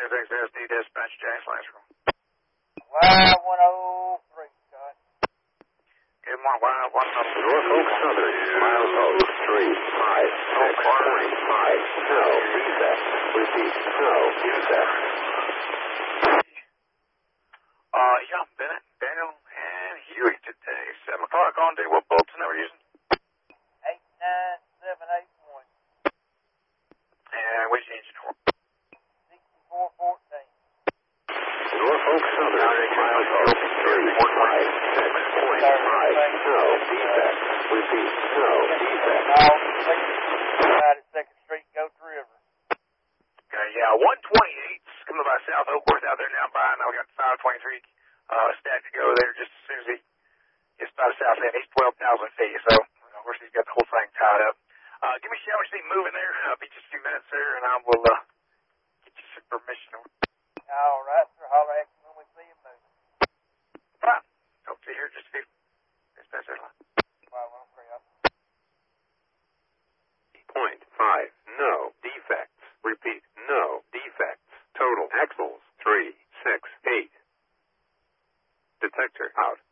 XXSD dispatch, Jack Slasher. Y103, Scott. Good morning, Y103. Norfolk Southern, milepost 356.5, no defect. Repeat, no defect. Yeah, Bennett, Daniel, and Huey today. 7 o'clock on day. What bolts are we using? 89781. And which engine for? 6414. Norfolk Southern, milepost 356.5, no defect. Repeat, no defect. Now, out at 2nd Street, go to River. Okay, yeah, 128's coming by South Oakworth out there now by, now we got 523 stack to go there just as soon as he gets by the south end. He's 12,000 feet, so of course he's got the whole thing tied up. Give me a shout when you see him moving there. I'll be just a few minutes there, and I will get you some permission. All right, sir. Holler at you when we see him moving. Fine. Talk to you here in just a few. Dispatch that line. Point 5, no defects. Repeat, no defects. Total axles 368. Detector out.